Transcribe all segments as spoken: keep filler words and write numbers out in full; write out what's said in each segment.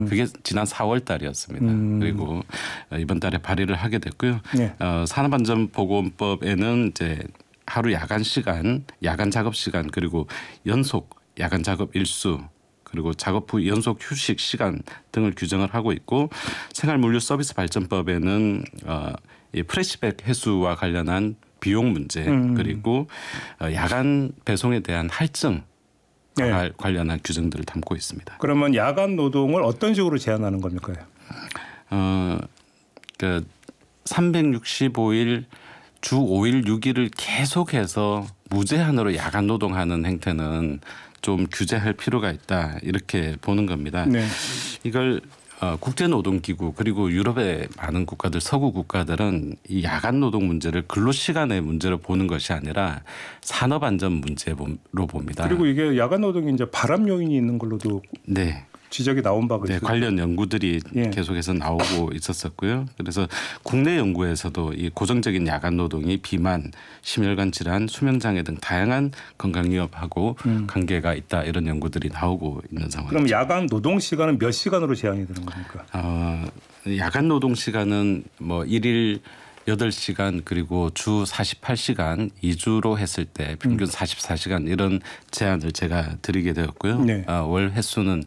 그게 지난 사월 달이었습니다. 음. 그리고 이번 달에 발의를 하게 됐고요. 네. 어, 산업안전보건법에는 이제 하루 야간 시간, 야간 작업 시간 그리고 연속 야간 작업 일수 그리고 작업 후 연속 휴식 시간 등을 규정을 하고 있고 생활물류서비스발전법에는 어, 이 프레시백 해수와 관련한 비용 문제 음. 그리고 어, 야간 배송에 대한 할증 네. 관련한 규정들을 담고 있습니다. 그러면 야간 노동을 어떤 식으로 제한하는 겁니까? 어, 그 삼백육십오 일 주 오 일 육 일을 계속해서 무제한으로 야간 노동하는 행태는 좀 규제할 필요가 있다 이렇게 보는 겁니다. 네. 이걸 어, 국제노동기구 그리고 유럽의 많은 국가들 서구 국가들은 이 야간 노동 문제를 근로시간의 문제로 보는 것이 아니라 산업안전 문제로 봅니다. 그리고 이게 야간 노동이 이제 발암 요인이 있는 걸로도 네. 지적이 나온 바가 네, 있어요. 관련 연구들이 예. 계속해서 나오고 있었었고요. 그래서 국내 연구에서도 이 고정적인 야간 노동이 비만, 심혈관 질환, 수면 장애 등 다양한 건강 위협하고 음. 관계가 있다 이런 연구들이 나오고 있는 상황입니다. 그럼 야간 노동 시간은 몇 시간으로 제한이 되는 겁니까? 어, 야간 노동 시간은 뭐 일일 여덟 시간 그리고 주 사십팔 시간 이 주로 했을 때 평균 음. 사십사 시간 이런 제한을 제가 드리게 되었고요. 네. 어, 월 횟수는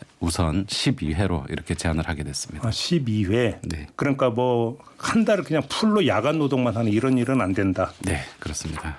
우선 십이 회로 이렇게 제한을 하게 됐습니다. 아, 십이 회? 네. 그러니까 뭐 한 달을 그냥 풀로 야간 노동만 하는 이런 일은 안 된다? 네, 그렇습니다.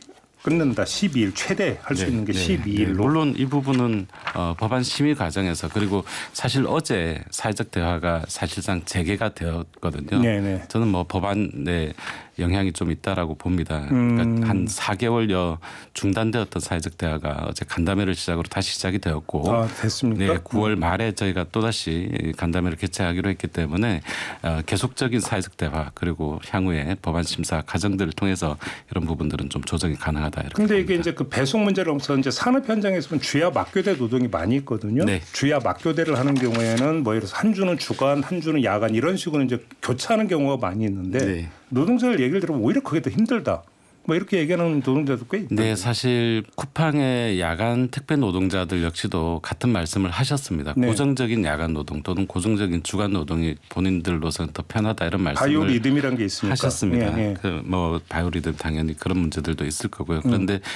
끝낸다. 십이 일 최대 할 수 네, 있는 게 네, 십이 일로. 네. 물론 이 부분은 어, 법안 심의 과정에서 그리고 사실 어제 사회적 대화가 사실상 재개가 되었거든요. 네, 네. 저는 뭐 법안에 영향이 좀 있다라고 봅니다. 그러니까 음. 한 사 개월여 중단되었던 사회적 대화가 어제 간담회를 시작으로 다시 시작이 되었고, 아, 됐습니까? 네, 구월 말에 저희가 또 다시 간담회를 개최하기로 했기 때문에 어, 계속적인 사회적 대화 그리고 향후에 법안 심사 과정들을 통해서 이런 부분들은 좀 조정이 가능하다. 그런데 이게 이제 그 배송 문제를 넘어서 이제 산업 현장에서는 주야 막교대 노동이 많이 있거든요. 네. 주야 막교대를 하는 경우에는 뭐 예를 들어서 한 주는 주간, 한 주는 야간 이런 식으로 이제 교차하는 경우가 많이 있는데. 네. 노동자들 얘기를 들으면 오히려 그게 더 힘들다. 뭐 이렇게 얘기하는 노동자도 꽤 있다. 네, 사실 쿠팡의 야간 택배 노동자들 역시도 같은 말씀을 하셨습니다. 네. 고정적인 야간 노동 또는 고정적인 주간 노동이 본인들로서는 더 편하다 이런 말씀을 바이오리듬이라는 게 있습니까? 하셨습니다. 네, 네. 그 뭐 바이오리듬 당연히 그런 문제들도 있을 거고요. 그런데 음.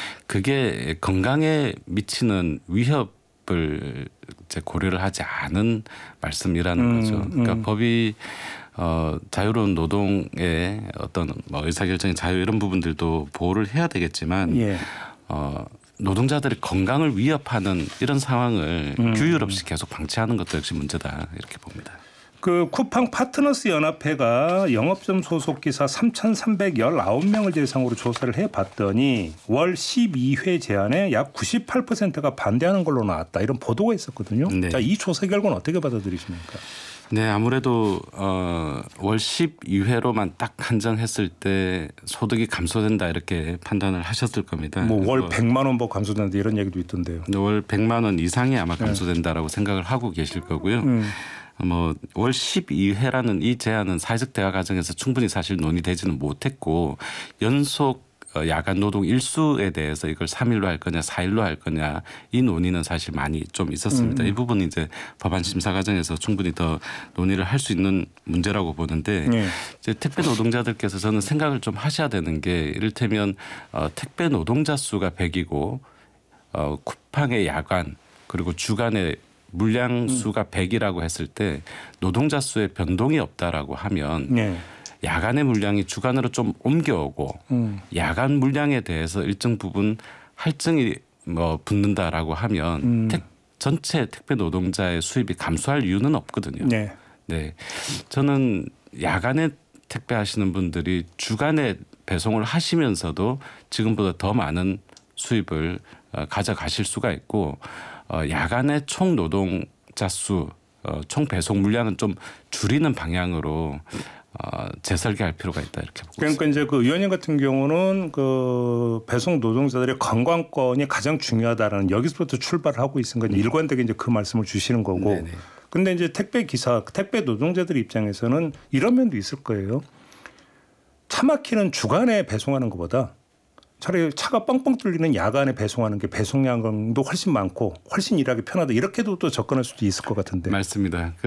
그게 건강에 미치는 위협을 이제 고려를 하지 않은 말씀이라는 음, 거죠. 그러니까 음. 법이 어, 자유로운 노동의 어떤 뭐 의사결정의 자유 이런 부분들도 보호를 해야 되겠지만 예. 어, 노동자들의 건강을 위협하는 이런 상황을 음. 규율 없이 계속 방치하는 것도 역시 문제다 이렇게 봅니다. 그 쿠팡 파트너스 연합회가 영업점 소속 기사 삼천삼백십구 명을 대상으로 조사를 해봤더니 월 십이 회 제한에 약 구십팔 퍼센트가 반대하는 걸로 나왔다 이런 보도가 있었거든요. 네. 자, 이 조사 결과는 어떻게 받아들이십니까? 네, 아무래도 어, 월 십이 회로만 딱 한정했을 때 소득이 감소된다 이렇게 판단을 하셨을 겁니다. 뭐 월 백만 원 뭐 감소된다 이런 얘기도 있던데요. 월 백만 원 이상이 아마 감소된다라고 네. 생각을 하고 계실 거고요. 음. 뭐 월 십이 회라는 이 제한은 사회적 대화 과정에서 충분히 사실 논의되지는 못했고 연속 야간 노동 일수에 대해서 이걸 삼 일로 할 거냐 사 일로 할 거냐 이 논의는 사실 많이 좀 있었습니다. 음. 이 부분은 이제 법안 심사 과정에서 충분히 더 논의를 할 수 있는 문제라고 보는데 네. 이제 택배 노동자들께서 저는 생각을 좀 하셔야 되는 게 이를테면 어, 택배 노동자 수가 백이고 어, 쿠팡의 야간 그리고 주간의 물량 수가 음. 백이라고 했을 때 노동자 수의 변동이 없다라고 하면 네. 야간의 물량이 주간으로 좀 옮겨오고 음. 야간 물량에 대해서 일정 부분 할증이 뭐 붙는다라고 하면 음. 택, 전체 택배 노동자의 수입이 감소할 이유는 없거든요. 네. 네, 저는 야간에 택배하시는 분들이 주간에 배송을 하시면서도 지금보다 더 많은 수입을 어, 가져가실 수가 있고 어, 야간의 총 노동자 수, 어, 총 배송 물량은 좀 줄이는 방향으로 어, 재설계할 필요가 있다 이렇게 보고 그러니까 있습니다. 이제 그 의원님 같은 경우는 그 배송 노동자들의 건강권이 가장 중요하다라는 여기서부터 출발을 하고 있으니까 음. 일관되게 이제 그 말씀을 주시는 거고. 네네. 근데 이제 택배 기사, 택배 노동자들 입장에서는 이런 면도 있을 거예요. 차 막히는 주간에 배송하는 것보다 차라리 차가 뻥뻥 뚫리는 야간에 배송하는 게 배송량도 훨씬 많고 훨씬 일하기 편하다. 이렇게도 또 접근할 수도 있을 것 같은데. 맞습니다.